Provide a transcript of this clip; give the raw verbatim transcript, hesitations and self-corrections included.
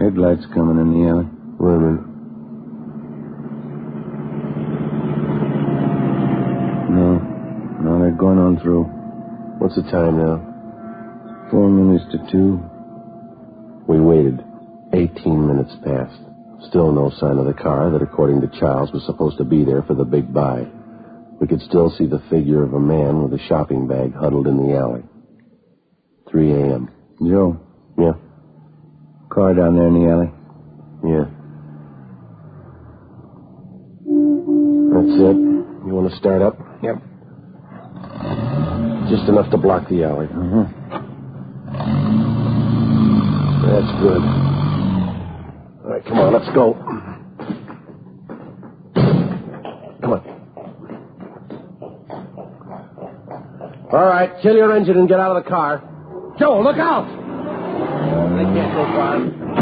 Headlights coming in the alley. Wait a minute. No. No, they're going on through. What's the time now? Four minutes to two. We waited. Eighteen minutes passed. Still no sign of the car that, according to Charles, was supposed to be there for the big buy. We could still see the figure of a man with a shopping bag huddled in the alley. three a.m. Joe. Yeah? Car down there in the alley. Yeah. That's it. You want to start up? Yep. Just enough to block the alley. Uh-huh. That's good. All right, come on, let's go. Come on. All right, kill your engine and get out of the car. Joe, look out! They can't go far.